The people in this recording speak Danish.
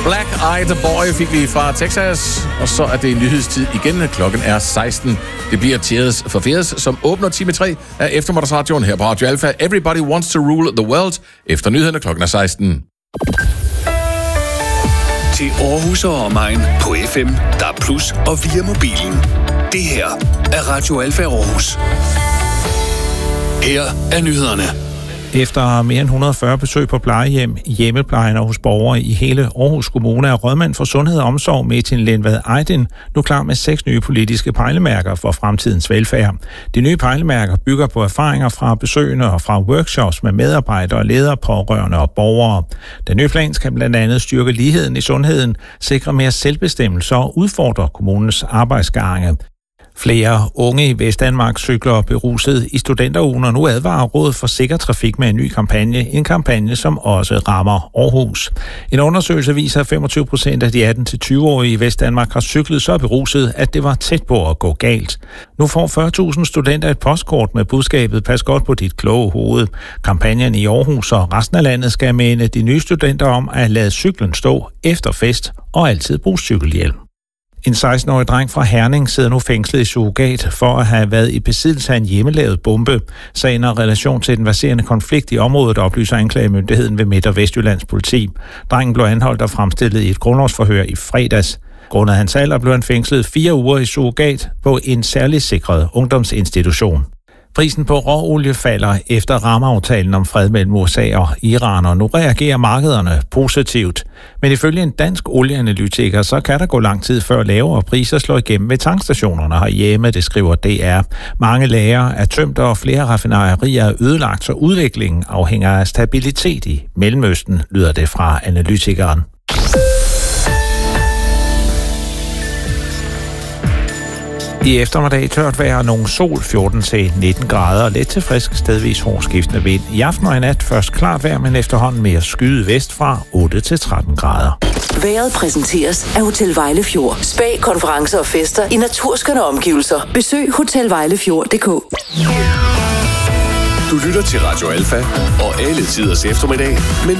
Black Eyed Boy fik vi fra Texas, og så er det nyhedstid igen. Klokken er 16. Det bliver Tears for Fears, som åbner time 3 af eftermiddagsradioen her på Radio Alpha. Everybody wants to rule the world. Efter nyhederne klokken er 16. Til Aarhus og omegn på FM, DAB+ og via mobilen. Det her er Radio Alpha Aarhus. Her er nyhederne. Efter mere end 140 besøg på plejehjem, hjemmeplejen og hos borgere i hele Aarhus Kommune er rådmand for Sundhed og Omsorg Metin Lindvad Ejdin nu klar med 6 nye politiske pejlemærker for fremtidens velfærd. De nye pejlemærker bygger på erfaringer fra besøgende og fra workshops med medarbejdere, ledere, pårørende og borgere. Den nye plan skal blandt andet styrke ligheden i sundheden, sikre mere selvbestemmelse og udfordre kommunens arbejdsgange. Flere unge i Vestdanmark cykler beruset i studenterugen, og nu advarer Rådet for Sikker Trafik med en ny kampagne. En kampagne, som også rammer Aarhus. En undersøgelse viser, at 25% af de 18-20-årige i Vestdanmark har cyklet så beruset, at det var tæt på at gå galt. Nu får 40.000 studenter et postkort med budskabet "Pas godt på dit kloge hoved". Kampagnen i Aarhus og resten af landet skal minde de nye studenter om at lade cyklen stå efter fest og altid bruge cykelhjelm. En 16-årig dreng fra Herning sidder nu fængslet i surrogat for at have været i besiddelse af en hjemmelavet bombe. Sagen har relation til den verserende konflikt i området, oplyser anklagemyndigheden ved Midt- og Vestjyllands politi. Drengen blev anholdt og fremstillet i et grundlovsforhør i fredags. Grundet hans alder blev han fængslet 4 uger i surrogat på en særligt sikret ungdomsinstitution. Prisen på råolie falder efter rammeaftalen om fred mellem USA og Iran, og nu reagerer markederne positivt. Men ifølge en dansk olieanalytiker, så kan der gå lang tid før lavere priser slår igennem ved tankstationerne herhjemme, det skriver DR. Mange lagre er tømt, og flere raffinaderier er ødelagt, så udviklingen afhænger af stabilitet i Mellemøsten, lyder det fra analytikeren. I eftermiddag tørt vejr, nogle sol 14-19 grader, let til frisk stedvis hårdskiftende vind. I aften og i nat først klart vejr, men efterhånden mere skyet vestfra 8-13 grader. Vejret præsenteres af Hotel Vejlefjord. Spa, konferencer og fester i naturskønne omgivelser. Besøg hotelvejlefjord.dk. Du lytter til Radio Alpha og alle tiders eftermiddag med